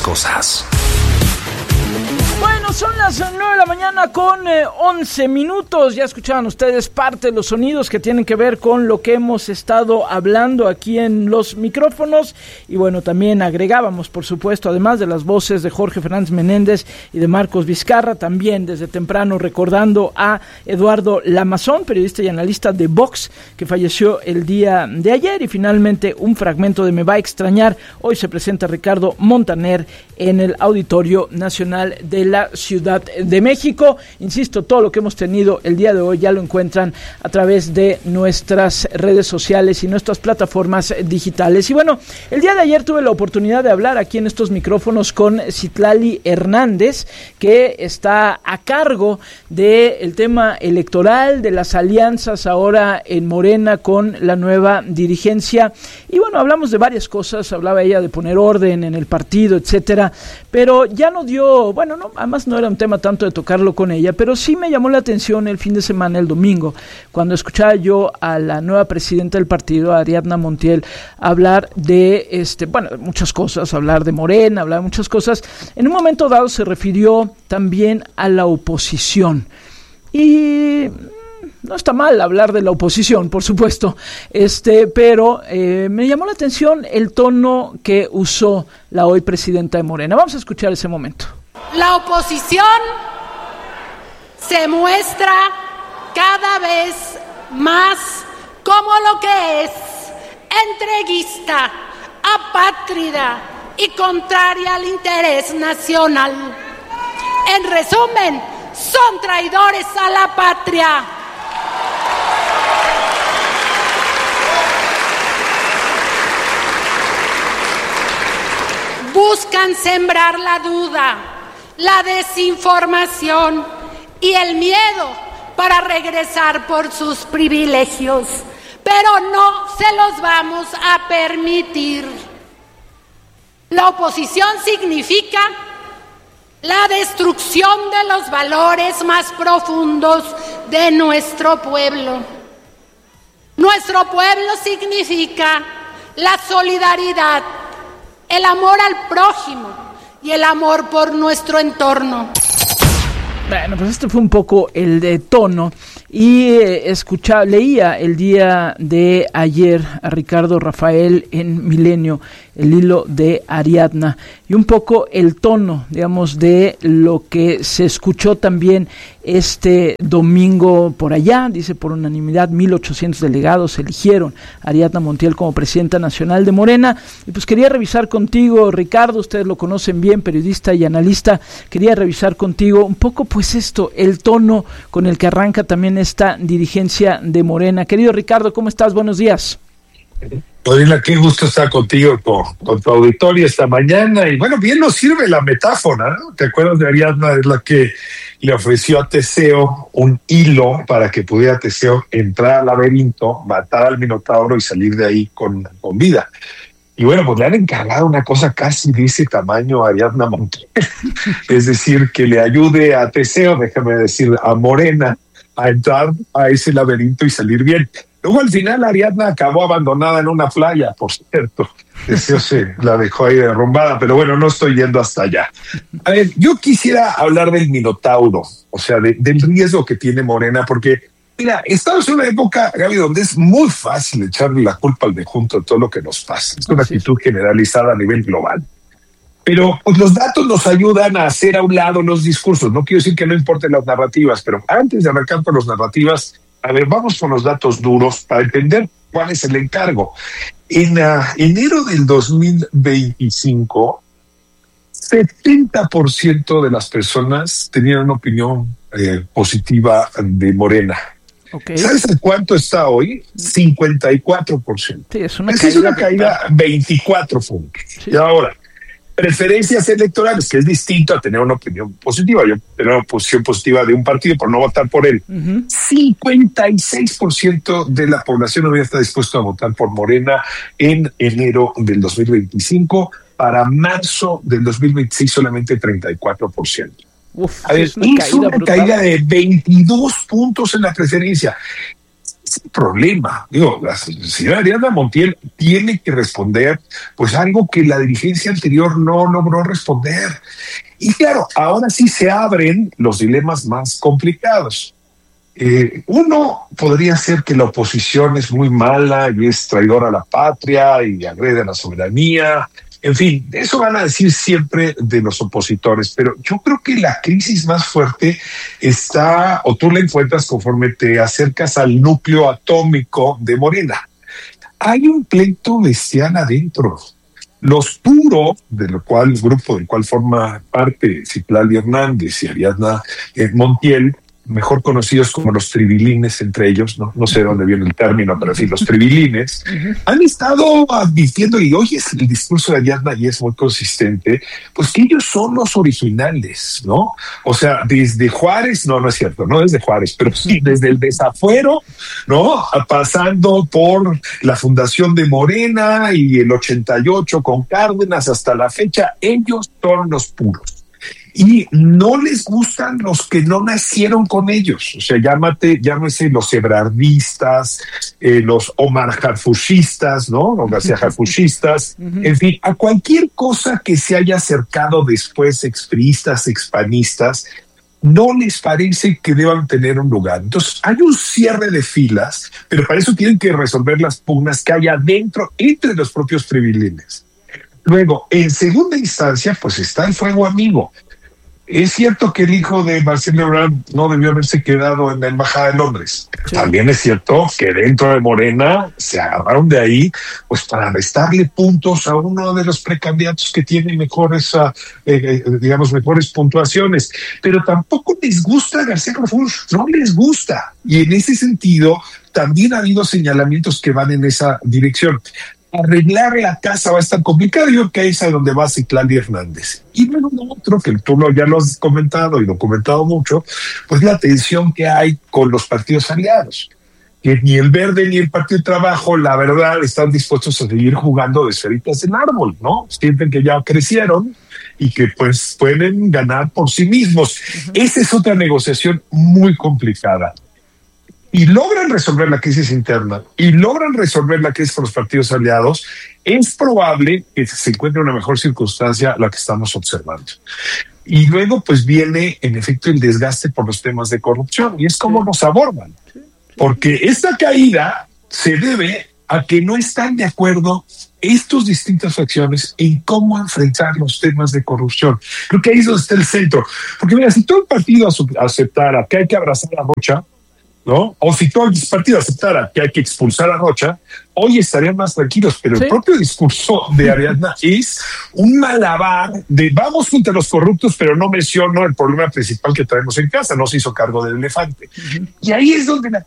las cosas. Bueno, son las 9 de la mañana con 11 minutos. Ya escuchaban ustedes parte de los sonidos que tienen que ver con lo que hemos estado hablando aquí en los micrófonos. Y bueno, también agregábamos, por supuesto, además de las voces de Jorge Fernández Menéndez y de Marcos Vizcarra, también desde temprano recordando a Eduardo Lamazón, periodista y analista de Vox, que falleció el día de ayer. Y finalmente un fragmento de Me va a extrañar. Hoy se presenta Ricardo Montaner en el Auditorio Nacional de la Ciudad de México. Insisto, todo lo que hemos tenido el día de hoy ya lo encuentran a través de nuestras redes sociales y nuestras plataformas digitales. Y bueno, el día de ayer tuve la oportunidad de hablar aquí en estos micrófonos con Citlali Hernández, que está a cargo del tema electoral, de las alianzas ahora en Morena con la nueva dirigencia. Y bueno, hablamos de varias cosas, hablaba ella de poner orden en el partido, etcétera, pero ya no dio, bueno, no, además no era un tema tanto de tocarlo con ella, pero sí me llamó la atención el fin de semana, el domingo, cuando escuchaba yo a la nueva presidenta del partido, Ariadna Montiel, hablar de, muchas cosas, hablar de Morena, hablar de muchas cosas. En un momento dado se refirió también a la oposición. Y no está mal hablar de la oposición, por supuesto, pero me llamó la atención el tono que usó la hoy presidenta de Morena. Vamos a escuchar ese momento. La oposición se muestra cada vez más como lo que es: entreguista, apátrida y contraria al interés nacional. En resumen, son traidores a la patria. Buscan sembrar la duda, la desinformación y el miedo para regresar por sus privilegios, pero no se los vamos a permitir. La oposición significa la destrucción de los valores más profundos de nuestro pueblo. Nuestro pueblo significa la solidaridad, el amor al prójimo y el amor por nuestro entorno. Bueno, pues este fue un poco el de tono. Y leía el día de ayer a Ricardo Rafael en Milenio, el hilo de Ariadna, y un poco el tono, digamos, de lo que se escuchó también este domingo por allá. Dice, por unanimidad 1,800 delegados eligieron a Ariadna Montiel como presidenta nacional de Morena. Y pues quería revisar contigo, Ricardo, ustedes lo conocen bien, periodista y analista, quería revisar contigo un poco pues el tono con el que arranca también esta dirigencia de Morena. Querido Ricardo, ¿cómo estás? Buenos días. Paulina, qué gusto estar contigo, con tu auditorio esta mañana. Y bueno, bien nos sirve la metáfora, ¿no? ¿Te acuerdas de Ariadna? Es la que le ofreció a Teseo un hilo para que pudiera Teseo entrar al laberinto, matar al Minotauro y salir de ahí con vida. Y bueno, pues le han encargado una cosa casi de ese tamaño a Ariadna Montiel. Es decir, que le ayude a Teseo, déjame decir, a Morena, a entrar a ese laberinto y salir bien. Luego al final Ariadna acabó abandonada en una playa, por cierto. Teseo se la dejó ahí derrumbada, pero bueno, no estoy yendo hasta allá. A ver, yo quisiera hablar del Minotauro, o sea, del riesgo que tiene Morena, porque mira, estamos en una época, Gaby, donde es muy fácil echarle la culpa al de junto de todo lo que nos pasa. Es una actitud generalizada a nivel global. Pero pues, los datos nos ayudan a hacer a un lado los discursos. No quiero decir que no importen las narrativas, pero antes de arrancar por las narrativas, a ver, vamos con los datos duros para entender cuál es el encargo. En enero del 2025, 70% de las personas tenían una opinión positiva de Morena. Okay. ¿Sabes en cuánto está hoy? 54%. Sí, es una caída 24 puntos. Sí. Y ahora, preferencias electorales, que es distinto a tener una opinión positiva. Yo tengo una posición positiva de un partido por no votar por él. 56% de la población no está dispuesto a votar por Morena en enero del 2025. Para marzo del 2026 solamente 34%. A ver, es una caída de 22 puntos en la preferencia. es el problema. Digo, la señora Ariadna Montiel tiene que responder pues algo que la dirigencia anterior no logró responder. Y claro, ahora sí se abren los dilemas más complicados. Uno podría ser que la oposición es muy mala y es traidora a la patria y agrede a la soberanía. En fin, eso van a decir siempre de los opositores, pero yo creo que la crisis más fuerte está, o tú la encuentras conforme te acercas al núcleo atómico de Morena. Hay un pleito bestial adentro. Los puros, del grupo del cual forma parte Citlali Hernández y Ariadna Montiel, mejor conocidos como los tribilines entre ellos, no sé de dónde viene el término, pero sí, los tribilines, han estado advirtiendo, y hoy es el discurso de Ariadna y es muy consistente, pues que ellos son los originales, ¿no? O sea, desde Juárez, no es cierto, no desde Juárez, pero sí desde el desafuero, ¿no? Pasando por la fundación de Morena y el 88 con Cárdenas hasta la fecha, ellos son los puros. Y no les gustan los que no nacieron con ellos. O sea, llámese los ebrardistas, los Omar Harfushistas, ¿no? O García Harfushistas. En fin, a cualquier cosa que se haya acercado después, expriistas, expanistas, no les parece que deban tener un lugar. Entonces, hay un cierre de filas, pero para eso tienen que resolver las pugnas que hay adentro entre los propios tribilines. Luego, en segunda instancia, pues está el fuego amigo. Es cierto que el hijo de Marcelo Ebrard no debió haberse quedado en la embajada de Londres. Sí. También es cierto que dentro de Morena se agarraron de ahí pues para restarle puntos a uno de los precandidatos que tiene mejores puntuaciones. Pero tampoco les gusta García Harfush, no les gusta. Y en ese sentido también ha habido señalamientos que van en esa dirección. Arreglar la casa va a estar complicado. Yo creo que ahí es a donde va Citlali Hernández. Y luego otro que tú ya lo has comentado y lo he comentado mucho, pues la tensión que hay con los partidos aliados. Que ni el Verde ni el Partido de Trabajo, la verdad, están dispuestos a seguir jugando de esferitas en árbol, ¿no? Sienten que ya crecieron y que pues pueden ganar por sí mismos. Esa es otra negociación muy complicada. Y logran resolver la crisis interna y logran resolver la crisis con los partidos aliados, es probable que se encuentre una mejor circunstancia la que estamos observando. Y luego pues viene en efecto el desgaste por los temas de corrupción y es como nos abordan. Porque esta caída se debe a que no están de acuerdo estas distintas facciones en cómo enfrentar los temas de corrupción. Creo que ahí es donde está el centro. Porque mira, si todo el partido aceptara que hay que abrazar a Rocha, ¿no? O si todo el partido aceptara que hay que expulsar a Rocha, hoy estarían más tranquilos, pero el propio discurso de Ariadna es un malabar de vamos contra los corruptos, pero no menciono el problema principal que traemos en casa, no se hizo cargo del elefante. Y ahí es donde la